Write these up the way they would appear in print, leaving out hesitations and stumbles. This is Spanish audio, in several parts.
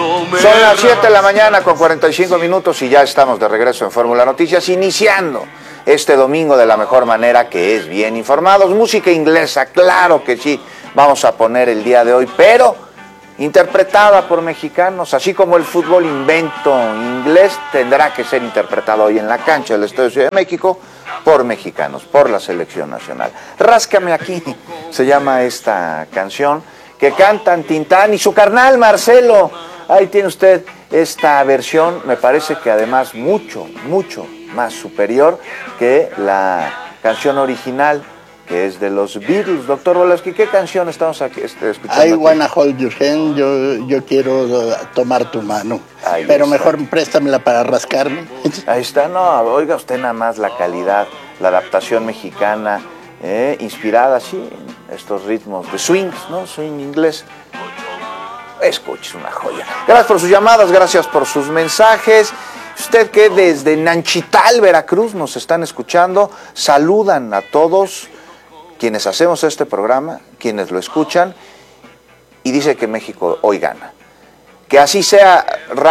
Son las 7 de la mañana con 45 minutos y ya estamos de regreso en Fórmula Noticias, iniciando este domingo de la mejor manera, que es bien informados. Música inglesa, claro que sí, vamos a poner el día de hoy, pero interpretada por mexicanos, así como el fútbol invento inglés tendrá que ser interpretado hoy en la cancha del Estadio Ciudad de México por mexicanos, por la selección nacional. Ráscame aquí, se llama esta canción, que cantan Tintán y su carnal Marcelo. Ahí tiene usted esta versión, me parece que además mucho más superior que la canción original, que es de los Beatles. Doctor Volaski, ¿qué canción estamos aquí, escuchando? I wanna hold your hand, yo quiero tomar tu mano. Ahí pero está. Mejor préstamela para rascarme. Ahí está, no, oiga usted nada más la calidad, la adaptación mexicana, inspirada, sí, en estos ritmos de swings, ¿no? Swing inglés. Escuche, es una joya. Gracias por sus llamadas, gracias por sus mensajes. Usted que desde Nanchital, Veracruz, nos están escuchando, saludan a todos quienes hacemos este programa, quienes lo escuchan, y dice que México hoy gana. Que así sea.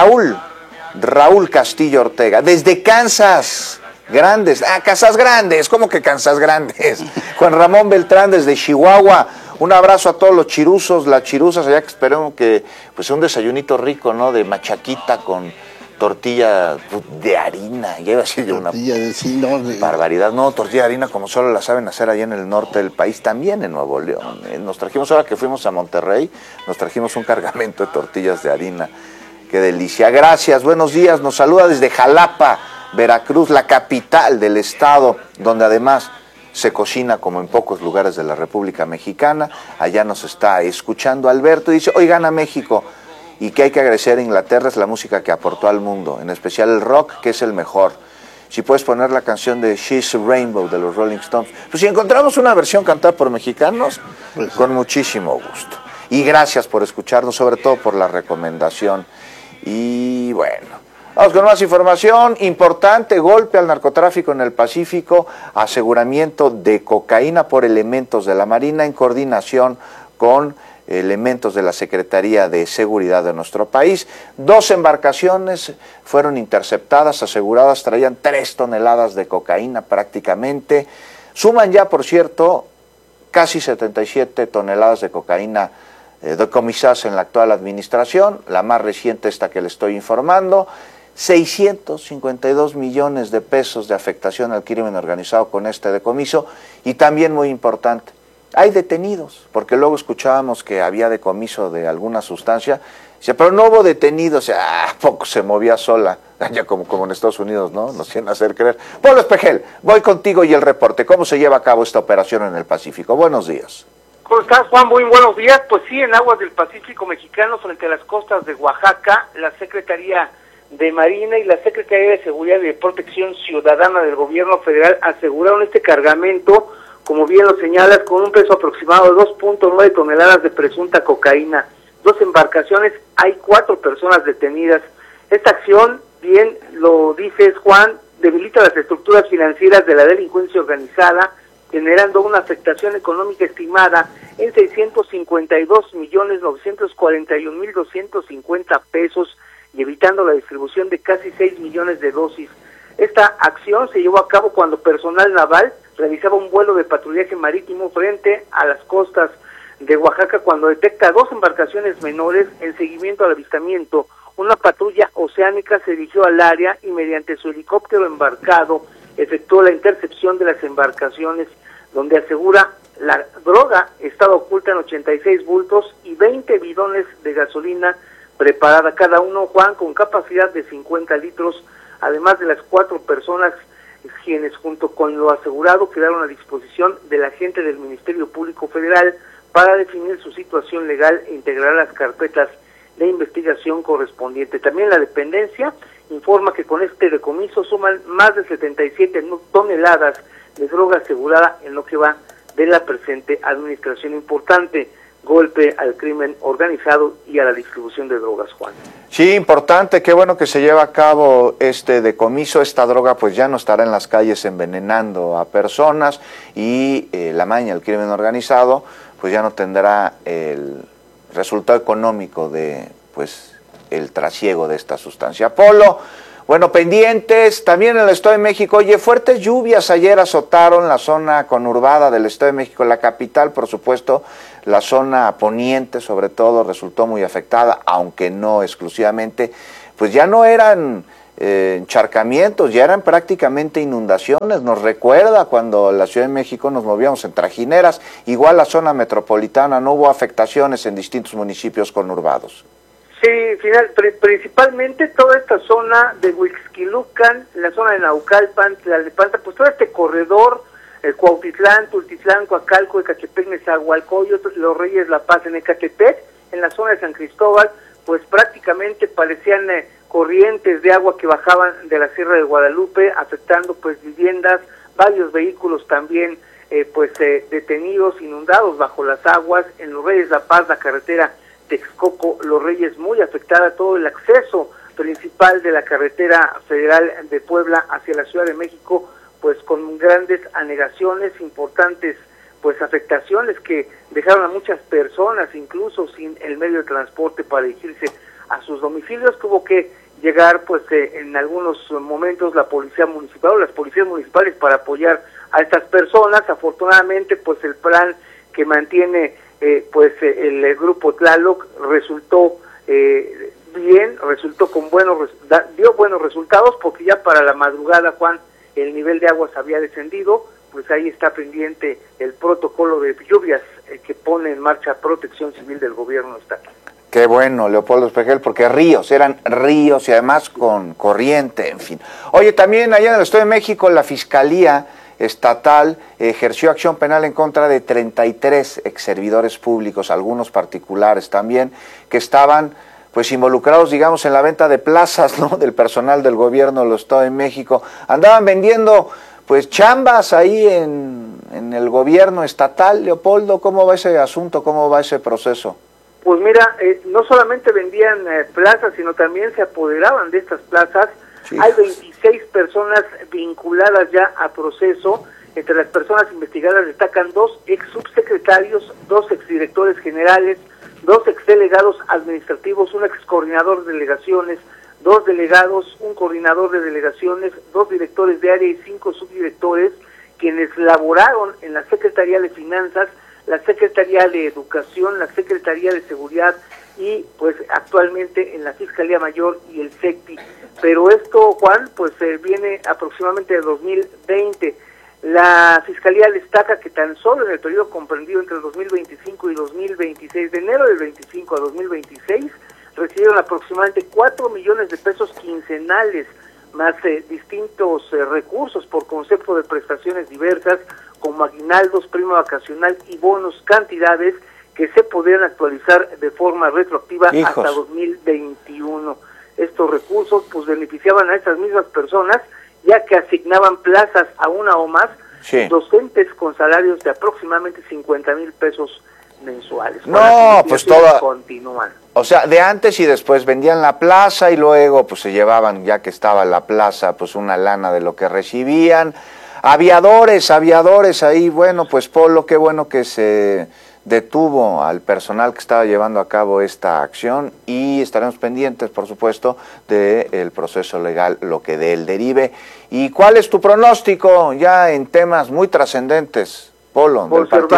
Raúl Castillo Ortega, desde Kansas Grandes. Kansas Grandes, ¿cómo que Kansas Grandes? Juan Ramón Beltrán desde Chihuahua. Un abrazo a todos los chiruzos, las chiruzas, allá que esperemos que pues un desayunito rico, ¿no? De machaquita con tortilla de harina. Ya iba a decir yo una barbaridad. No, tortilla de harina como solo la saben hacer allá en el norte del país, también en Nuevo León. Nos trajimos, ahora que fuimos a Monterrey, nos trajimos un cargamento de tortillas de harina. Qué delicia. Gracias, buenos días. Nos saluda desde Jalapa, Veracruz, la capital del estado, donde además se cocina como en pocos lugares de la República Mexicana. Allá nos está escuchando Alberto y dice, hoy gana México. Y que hay que agradecer a Inglaterra es la música que aportó al mundo, en especial el rock, que es el mejor. Si puedes poner la canción de She's a Rainbow de los Rolling Stones. Pues si encontramos una versión cantada por mexicanos, pues con muchísimo gusto. Y gracias por escucharnos, sobre todo por la recomendación. Y bueno, vamos con más información. Importante golpe al narcotráfico en el Pacífico, aseguramiento de cocaína por elementos de la Marina en coordinación con elementos de la Secretaría de Seguridad de nuestro país. 2 embarcaciones fueron interceptadas, aseguradas, traían 3 toneladas de cocaína prácticamente. Suman ya, por cierto, casi 77 toneladas de cocaína decomisadas en la actual administración, la más reciente esta que le estoy informando. 652 millones de pesos de afectación al crimen organizado con este decomiso. Y también muy importante, hay detenidos, porque luego escuchábamos que había decomiso de alguna sustancia, pero no hubo detenidos, poco se movía sola, ya como en Estados Unidos, ¿no? Nos quieren hacer creer. Pablo Espejel, voy contigo y el reporte. ¿Cómo se lleva a cabo esta operación en el Pacífico? Buenos días. ¿Cómo estás, Juan? Muy buenos días. Pues sí, en aguas del Pacífico mexicano, frente a las costas de Oaxaca, la Secretaría de Marina y la Secretaría de Seguridad y de Protección Ciudadana del Gobierno Federal aseguraron este cargamento, como bien lo señalas, con un peso aproximado de 2.9 toneladas de presunta cocaína. 2 embarcaciones, hay 4 personas detenidas. Esta acción, bien lo dices, Juan, debilita las estructuras financieras de la delincuencia organizada, generando una afectación económica estimada en 652.941.250 pesos y evitando la distribución de casi 6 millones de dosis. Esta acción se llevó a cabo cuando personal naval realizaba un vuelo de patrullaje marítimo frente a las costas de Oaxaca cuando detecta 2 embarcaciones menores. En seguimiento al avistamiento, una patrulla oceánica se dirigió al área y mediante su helicóptero embarcado efectuó la intercepción de las embarcaciones, donde asegura la droga estaba oculta en 86 bultos y 20 bidones de gasolina preparada, cada uno, Juan, con capacidad de 50 litros, además de las 4 personas quienes junto con lo asegurado quedaron a disposición del agente del Ministerio Público Federal para definir su situación legal e integrar las carpetas de investigación correspondiente. También la dependencia informa que con este decomiso suman más de 77 toneladas de droga asegurada en lo que va de la presente administración. Importante golpe al crimen organizado y a la distribución de drogas, Juan. Sí, importante, qué bueno que se lleva a cabo este decomiso. Esta droga pues ya no estará en las calles envenenando a personas y la maña, el crimen organizado, pues ya no tendrá el resultado económico de pues el trasiego de esta sustancia. Polo, bueno, pendientes, también en el Estado de México, oye, fuertes lluvias ayer azotaron la zona conurbada del Estado de México, la capital, por supuesto, la zona poniente sobre todo resultó muy afectada, aunque no exclusivamente, pues ya no eran encharcamientos, ya eran prácticamente inundaciones. Nos recuerda cuando la Ciudad de México nos movíamos en trajineras, igual la zona metropolitana, no hubo afectaciones en distintos municipios conurbados. Sí, principalmente toda esta zona de Huixquilucan, la zona de Naucalpan, Tlalnepantla, pues todo este corredor, Cuautitlán, Tultitlán, Coacalco, Ecatepec, Nezahualcóyotl, Los Reyes, La Paz, en Ecatepec, en la zona de San Cristóbal, pues prácticamente parecían corrientes de agua que bajaban de la Sierra de Guadalupe, afectando pues viviendas, varios vehículos también detenidos, inundados bajo las aguas. En Los Reyes, La Paz, la carretera Texcoco, Los Reyes, muy afectada, todo el acceso principal de la carretera federal de Puebla hacia la Ciudad de México, pues con grandes anegaciones, importantes pues afectaciones que dejaron a muchas personas incluso sin el medio de transporte para dirigirse a sus domicilios. Tuvo que llegar pues en algunos momentos la policía municipal o las policías municipales para apoyar a estas personas. Afortunadamente pues el plan que mantiene el grupo Tlaloc resultó bien, resultó con dio buenos resultados, porque ya para la madrugada, Juan, el nivel de aguas había descendido. Pues ahí está pendiente el protocolo de lluvias que pone en marcha Protección Civil del gobierno estatal. Qué bueno, Leopoldo Espejel, porque eran ríos y además con corriente, en fin. Oye, también allá en el Estado de México la Fiscalía Estatal ejerció acción penal en contra de 33 exservidores públicos, algunos particulares también, que estaban pues involucrados, digamos, en la venta de plazas, ¿no?, del personal del gobierno del Estado de México. Andaban vendiendo pues chambas ahí en el gobierno estatal. Leopoldo, ¿cómo va ese asunto? ¿Cómo va ese proceso? Pues mira, no solamente vendían plazas, sino también se apoderaban de estas plazas. Sí. Hay 26 personas vinculadas ya a proceso. Entre las personas investigadas destacan 2 ex subsecretarios, 2 exdirectores generales, 2 exdelegados administrativos, un ex coordinador de delegaciones, 2 delegados, un coordinador de delegaciones, 2 directores de área y 5 subdirectores, quienes laboraron en la Secretaría de Finanzas, la Secretaría de Educación, la Secretaría de Seguridad y pues actualmente en la Fiscalía Mayor y el SECTI. Pero esto, Juan, pues viene aproximadamente de 2020. La Fiscalía destaca que tan solo en el periodo comprendido entre el 2025 y 2026, de enero del 25 a 2026, recibieron aproximadamente 4 millones de pesos quincenales, más distintos recursos por concepto de prestaciones diversas, como aguinaldos, prima vacacional y bonos, cantidades que se podrían actualizar de forma retroactiva hasta 2021. Estos recursos pues beneficiaban a estas mismas personas, ya que asignaban plazas a una o más docentes con salarios de aproximadamente 50,000 pesos mensuales. No, pues todo continúan. O sea, de antes y después vendían la plaza y luego pues se llevaban, ya que estaba la plaza, pues una lana de lo que recibían. Aviadores ahí, bueno, pues Polo, qué bueno que se detuvo al personal que estaba llevando a cabo esta acción y estaremos pendientes, por supuesto, del proceso legal, lo que de él derive. ¿Y cuál es tu pronóstico ya en temas muy trascendentes, Polo?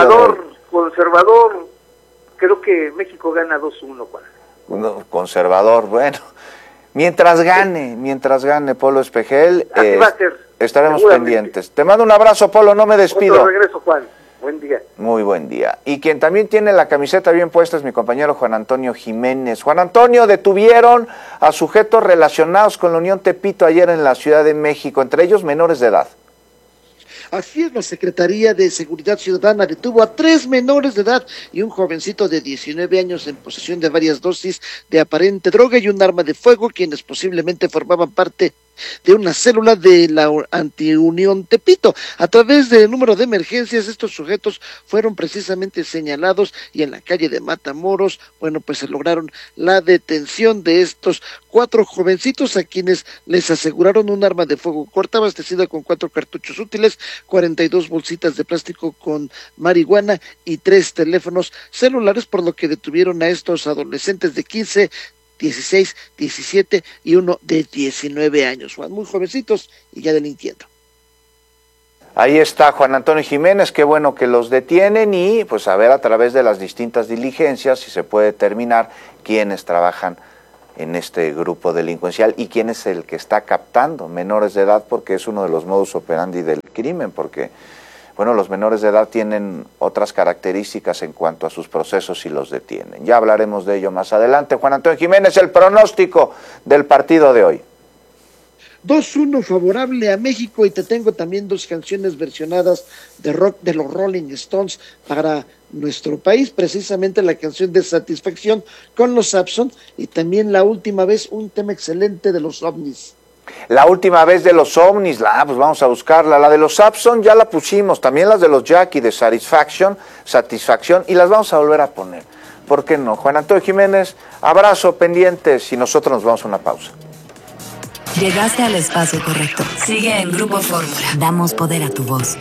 Conservador, creo que México gana 2-1, Juan. No, conservador, bueno. Mientras gane Polo Espejel, así va a ser, estaremos pendientes. Te mando un abrazo, Polo, no me despido. Otro regreso, Juan. Buen día. Muy buen día. Y quien también tiene la camiseta bien puesta es mi compañero Juan Antonio Jiménez. Juan Antonio, detuvieron a sujetos relacionados con la Unión Tepito ayer en la Ciudad de México, entre ellos menores de edad. Así es, la Secretaría de Seguridad Ciudadana detuvo a 3 menores de edad y un jovencito de 19 años en posesión de varias dosis de aparente droga y un arma de fuego, quienes posiblemente formaban parte de una célula de la Antiunión Tepito. A través del número de emergencias, estos sujetos fueron precisamente señalados y en la calle de Matamoros, bueno, pues se lograron la detención de estos 4 jovencitos a quienes les aseguraron un arma de fuego corta abastecida con 4 cartuchos útiles, 42 bolsitas de plástico con marihuana y 3 teléfonos celulares, por lo que detuvieron a estos adolescentes de 15, 16, 17 y uno de 19 años. Juan, muy jovencitos y ya delinquiendo. Ahí está Juan Antonio Jiménez, qué bueno que los detienen y pues a ver a través de las distintas diligencias si se puede determinar quiénes trabajan en este grupo delincuencial y quién es el que está captando menores de edad, porque es uno de los modus operandi del crimen, porque bueno, los menores de edad tienen otras características en cuanto a sus procesos y los detienen. Ya hablaremos de ello más adelante. Juan Antonio Jiménez, el pronóstico del partido de hoy. 2-1 favorable a México, y te tengo también dos canciones versionadas de rock de los Rolling Stones para nuestro país, precisamente la canción de Satisfacción con los Saxon y también La Última Vez, un tema excelente de los OVNIs. La Última Vez de los OVNIs, pues vamos a buscarla. La de los Saxon ya la pusimos, también las de los Jackie de Satisfacción, y las vamos a volver a poner. ¿Por qué no? Juan Antonio Jiménez, abrazo, pendientes, y nosotros nos vamos a una pausa. Llegaste al espacio correcto. Sigue en Grupo Fórmula. Damos poder a tu voz.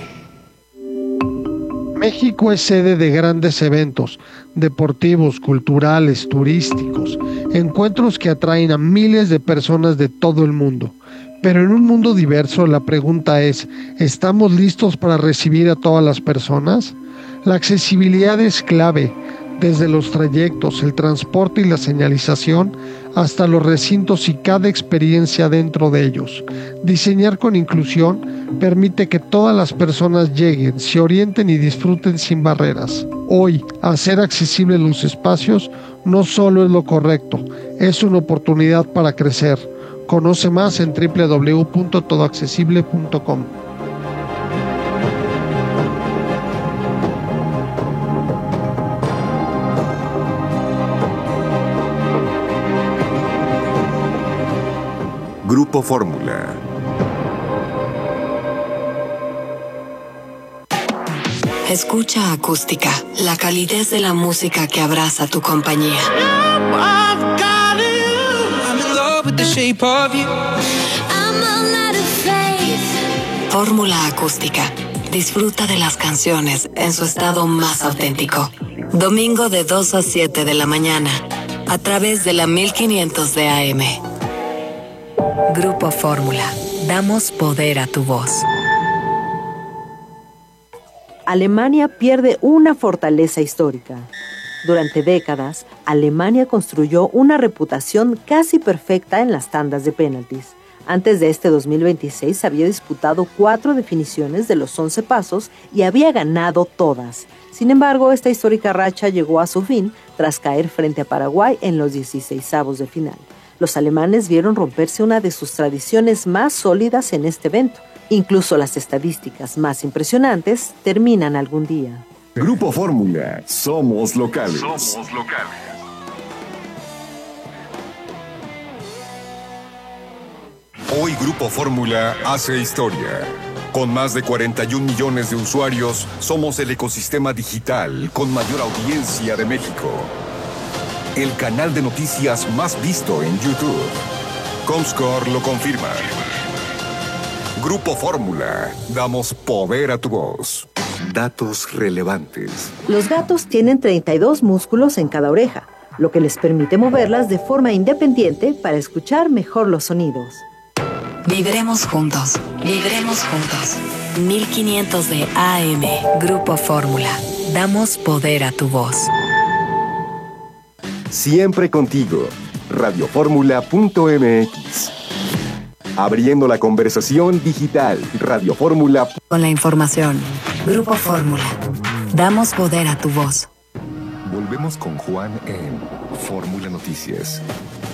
México es sede de grandes eventos deportivos, culturales, turísticos, encuentros que atraen a miles de personas de todo el mundo. Pero en un mundo diverso, la pregunta es, ¿estamos listos para recibir a todas las personas? La accesibilidad es clave, desde los trayectos, el transporte y la señalización, hasta los recintos y cada experiencia dentro de ellos. Diseñar con inclusión permite que todas las personas lleguen, se orienten y disfruten sin barreras. Hoy, hacer accesibles los espacios no solo es lo correcto, es una oportunidad para crecer. Conoce más en www.todoaccesible.com. Grupo Fórmula. Escucha Acústica, la calidez de la música que abraza tu compañía. Fórmula Acústica. Disfruta de las canciones en su estado más auténtico. Domingo de 2 a 7 de la mañana, a través de la 1500 de AM. Grupo Fórmula. Damos poder a tu voz. Alemania pierde una fortaleza histórica. Durante décadas, Alemania construyó una reputación casi perfecta en las tandas de penaltis. Antes de este 2026 había disputado 4 definiciones de los 11 pasos y había ganado todas. Sin embargo, esta histórica racha llegó a su fin tras caer frente a Paraguay en los 16avos de final. Los alemanes vieron romperse una de sus tradiciones más sólidas en este evento. Incluso las estadísticas más impresionantes terminan algún día. Grupo Fórmula, somos locales. Hoy Grupo Fórmula hace historia. Con más de 41 millones de usuarios, somos el ecosistema digital con mayor audiencia de México. El canal de noticias más visto en YouTube. Comscore lo confirma. Grupo Fórmula. Damos poder a tu voz. Datos relevantes. Los gatos tienen 32 músculos en cada oreja, lo que les permite moverlas de forma independiente para escuchar mejor los sonidos. Vibremos juntos. Vibremos juntos. 1500 de AM. Grupo Fórmula. Damos poder a tu voz. Siempre contigo. Radioformula.mx. Abriendo la conversación digital. Radioformula. Con la información. Grupo Fórmula. Damos poder a tu voz. Volvemos con Juan en Fórmula Noticias.